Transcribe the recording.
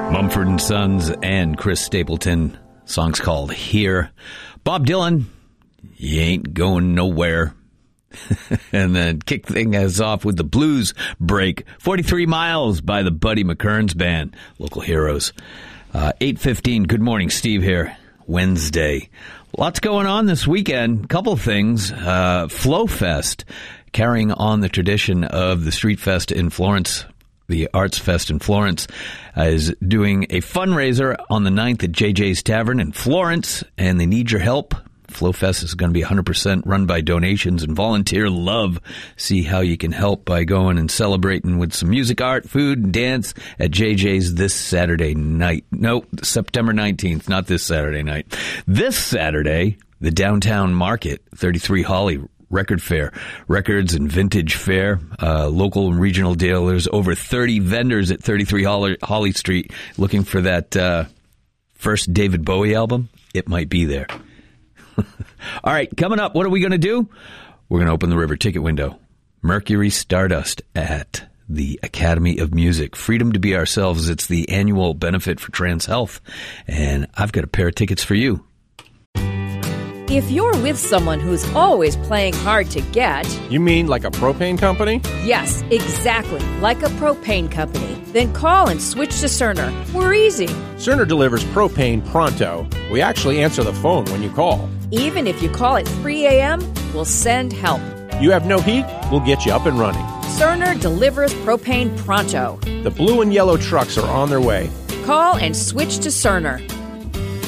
Mumford & Sons and Chris Stapleton. Song's called Here. Bob Dylan, You Ain't Going Nowhere. And then kick things off with the Blues Break. 43 Miles by the Buddy McKearns Band. Local heroes. 8:15. Good morning, Steve here. Wednesday. Lots going on this weekend. Couple things. Flow Fest, carrying on the tradition of the Street Fest in Florence. The Arts Fest in Florence is doing a fundraiser on the 9th at JJ's Tavern in Florence, and they need your help. Flow Fest is going to be 100% run by donations and volunteer love. See how you can help by going and celebrating with some music, art, food, and dance at JJ's this Saturday night. No, September 19th, not this Saturday night. This Saturday, the Downtown Market, 33 Holly Record Fair, records and vintage fair, local and regional dealers, over 30 vendors at 33 Holly Street looking for that first David Bowie album. It might be there. All right, coming up, what are we going to do? We're going to open the river ticket window. Mercury Stardust at the Academy of Music. Freedom to be ourselves. It's the annual benefit for trans health. And I've got a pair of tickets for you. If you're with someone who's always playing hard to get... You mean like a propane company? Yes, exactly, like a propane company. Then call and switch to Cerner. We're easy. Cerner delivers propane pronto. We actually answer the phone when you call. Even if you call at 3 a.m., we'll send help. You have no heat? We'll get you up and running. Cerner delivers propane pronto. The blue and yellow trucks are on their way. Call and switch to Cerner.